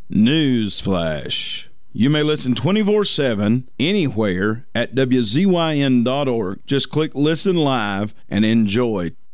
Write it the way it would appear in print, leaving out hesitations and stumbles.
Newsflash. You may listen 24/7 anywhere at WZYN.org. Just click Listen Live and enjoy